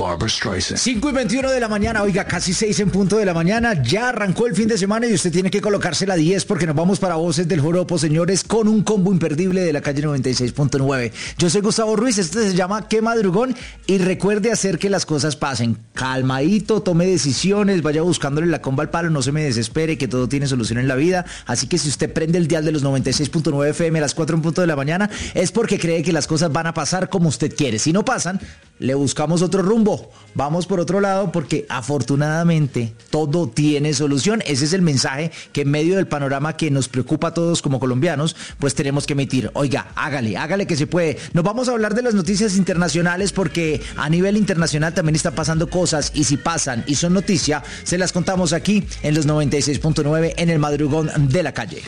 Barbra Streisand. 5:21 de la mañana, oiga, casi 6 en punto de la mañana. Ya arrancó el fin de semana y usted tiene que colocarse la 10 porque nos vamos para Voces del Joropo, señores, con un combo imperdible de la calle 96.9. Yo soy Gustavo Ruiz, este se llama Qué Madrugón y recuerde hacer que las cosas pasen. Calmadito, tome decisiones, vaya buscándole la comba al palo, no se me desespere, que todo tiene solución en la vida. Así que si usted prende el dial de los 96.9 FM a las 4 en punto de la mañana, es porque cree que las cosas van a pasar como usted quiere. Si no pasan, le buscamos otro rumbo, vamos por otro lado porque afortunadamente todo tiene solución. Ese es el mensaje que en medio del panorama que nos preocupa a todos como colombianos, pues tenemos que emitir. Oiga, hágale que se puede. Nos vamos a hablar de las noticias internacionales porque a nivel internacional también están pasando cosas y si pasan y son noticia, se las contamos aquí en los 96.9 en el madrugón de la calle.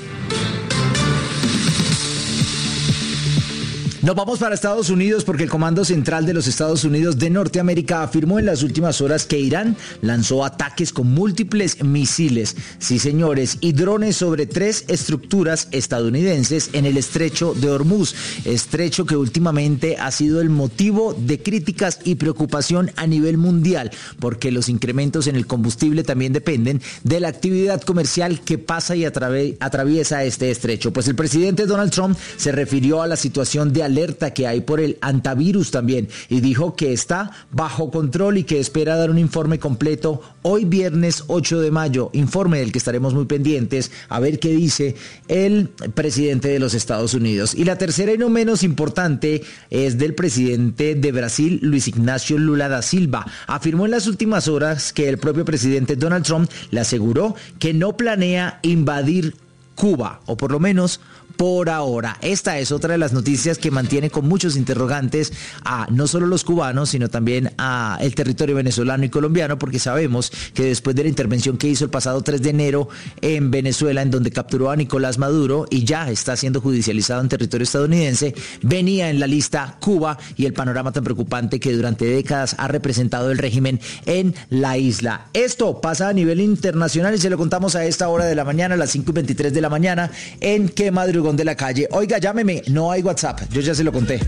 Nos vamos para Estados Unidos porque el Comando Central de los Estados Unidos de Norteamérica afirmó en las últimas horas que Irán lanzó ataques con múltiples misiles, sí señores, y drones sobre 3 estructuras estadounidenses en el estrecho de Hormuz, estrecho que últimamente ha sido el motivo de críticas y preocupación a nivel mundial, porque los incrementos en el combustible también dependen de la actividad comercial que pasa y atraviesa este estrecho. Pues el presidente Donald Trump se refirió a la situación de alerta que hay por el antivirus también y dijo que está bajo control y que espera dar un informe completo hoy viernes 8 de mayo, informe del que estaremos muy pendientes a ver qué dice el presidente de los Estados Unidos. Y la tercera y no menos importante es del presidente de Brasil, Luis Ignacio Lula da Silva. Afirmó en las últimas horas que el propio presidente Donald Trump le aseguró que no planea invadir Cuba, o por lo menos por ahora. Esta es otra de las noticias que mantiene con muchos interrogantes a no solo los cubanos, sino también a el territorio venezolano y colombiano, porque sabemos que después de la intervención que hizo el pasado 3 de enero en Venezuela, en donde capturó a Nicolás Maduro y ya está siendo judicializado en territorio estadounidense, venía en la lista Cuba y el panorama tan preocupante que durante décadas ha representado el régimen en la isla. Esto pasa a nivel internacional y se lo contamos a esta hora de la mañana, a las 5:23 de la mañana, en Qué Madrugón de la calle. Oiga, llámeme, no hay WhatsApp, yo ya se lo conté.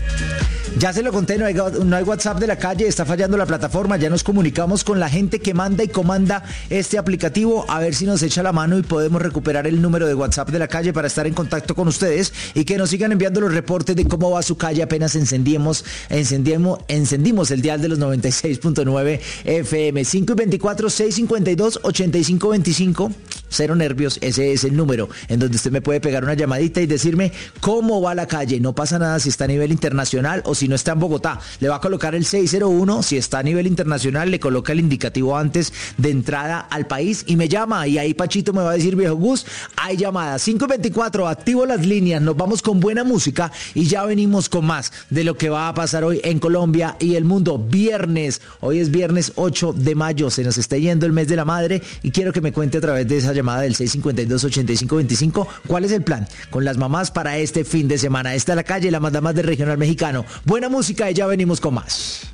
No hay WhatsApp de la calle, está fallando la plataforma, ya nos comunicamos con la gente que manda y comanda este aplicativo, a ver si nos echa la mano y podemos recuperar el número de WhatsApp de la calle para estar en contacto con ustedes y que nos sigan enviando los reportes de cómo va su calle apenas encendimos el dial de los 96.9 FM. 5:24 652 8525. Cero nervios, ese es el número en donde usted me puede pegar una llamadita y decirme cómo va la calle. No pasa nada si está a nivel internacional o si no está en Bogotá. Le va a colocar el 601. Si está a nivel internacional, le coloca el indicativo antes de entrada al país y me llama. Y ahí Pachito me va a decir, viejo Gus, hay llamadas. 5:24, activo las líneas. Nos vamos con buena música y ya venimos con más de lo que va a pasar hoy en Colombia y el mundo. Viernes, hoy es viernes 8 de mayo. Se nos está yendo el mes de la madre y quiero que me cuente a través de esa llamada del 652-8525 cuál es el plan con las mamás para este fin de semana. Esta es la calle, la más de Regional Mexicano. Buena música y ya venimos con más.